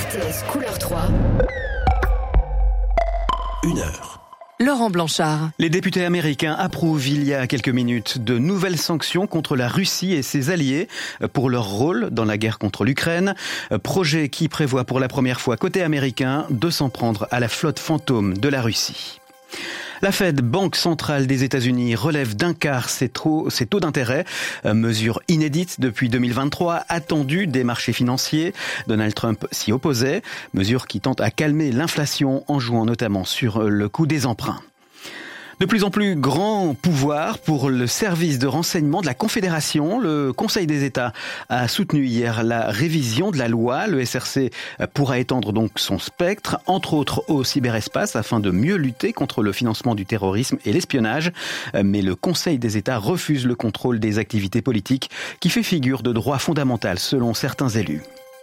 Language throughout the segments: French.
RTS couleur 3. 1h. Laurent Blanchard. Les députés américains approuvent il y a quelques minutes de nouvelles sanctions contre la Russie et ses alliés pour leur rôle dans la guerre contre l'Ukraine. Projet qui prévoit pour la première fois côté américain de s'en prendre à la flotte fantôme de la Russie. La Fed, banque centrale des États-Unis, relève d'un quart ses taux d'intérêt. Mesure inédite depuis 2023, attendue des marchés financiers. Donald Trump s'y opposait. Mesure qui tente à calmer l'inflation en jouant notamment sur le coût des emprunts. De plus en plus grand pouvoir pour le service de renseignement de la Confédération. Le Conseil des États a soutenu hier la révision de la loi. Le SRC pourra étendre donc son spectre, entre autres au cyberespace, afin de mieux lutter contre le financement du terrorisme et l'espionnage. Mais le Conseil des États refuse le contrôle des activités politiques, qui fait figure de droit fondamental selon certains élus.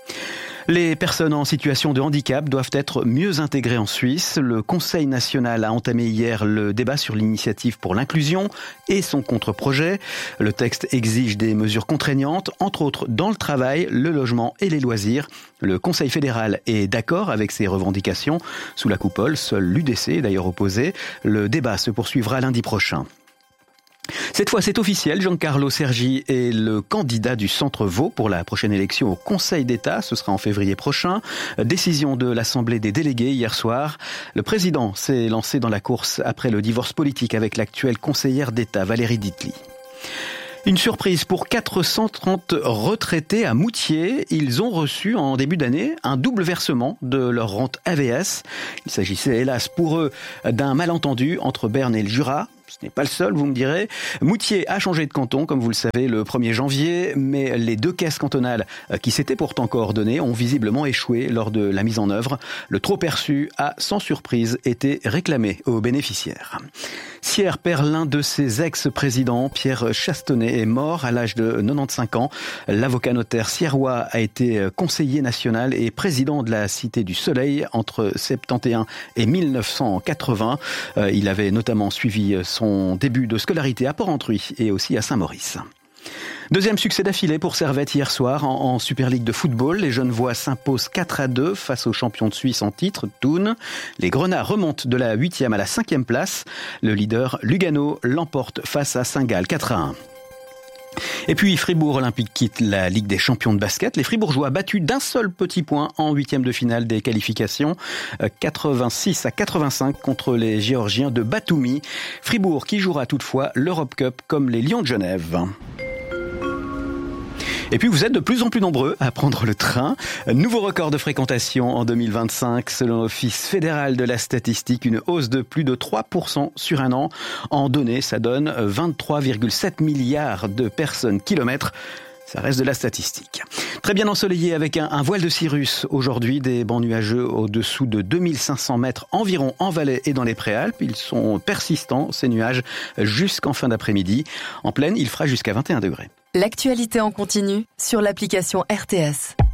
Les personnes en situation de handicap doivent être mieux intégrées en Suisse. Le Conseil national a entamé hier le débat sur l'initiative pour l'inclusion et son contre-projet. Le texte exige des mesures contraignantes, entre autres dans le travail, le logement et les loisirs. Le Conseil fédéral est d'accord avec ces revendications. Sous la coupole, seul l'UDC est d'ailleurs opposé. Le débat se poursuivra lundi prochain. Cette fois, c'est officiel. Giancarlo Sergi est le candidat du Centre Vaud pour la prochaine élection au Conseil d'État. Ce sera en février prochain. Décision de l'Assemblée des délégués hier soir. Le président s'est lancé dans la course après le divorce politique avec l'actuelle conseillère d'État, Valérie Ditli. Une surprise pour 430 retraités à Moutier. Ils ont reçu en début d'année un double versement de leur rente AVS. Il s'agissait hélas pour eux d'un malentendu entre Berne et le Jura. Ce n'est pas le seul, vous me direz. Moutier a changé de canton, comme vous le savez, le 1er janvier, mais les deux caisses cantonales qui s'étaient pourtant coordonnées ont visiblement échoué lors de la mise en œuvre. Le trop perçu a, sans surprise, été réclamé aux bénéficiaires. Sierre perd l'un de ses ex-présidents. Pierre Chastonnet est mort à l'âge de 95 ans. L'avocat notaire sierrois a été conseiller national et président de la Cité du Soleil entre 71 et 1980. Il avait notamment suivi son début de scolarité à Port-Entruy et aussi à Saint-Maurice. Deuxième succès d'affilée pour Servette hier soir en Super League de football. Les Genevois s'imposent 4-2 face aux champions de Suisse en titre, Thun. Les Grenats remontent de la 8e à la 5e place. Le leader Lugano l'emporte face à Saint-Gall 4-1. Et puis Fribourg Olympique quitte la Ligue des champions de basket. Les Fribourgeois battus d'un seul petit point en 8e de finale des qualifications. 86-85 contre les Géorgiens de Batumi. Fribourg qui jouera toutefois l'Europe Cup comme les Lions de Genève. Et puis vous êtes de plus en plus nombreux à prendre le train. Nouveau record de fréquentation en 2025 selon l'Office fédéral de la statistique. Une hausse de plus de 3% sur un an. En données, ça donne 23,7 milliards de personnes kilomètres. Ça reste de la statistique. Très bien ensoleillé avec un voile de cirrus aujourd'hui, des bancs nuageux au-dessous de 2500 mètres environ en Valais et dans les Préalpes. Ils sont persistants, ces nuages, jusqu'en fin d'après-midi. En plaine, il fera jusqu'à 21 degrés. L'actualité en continu sur l'application RTS.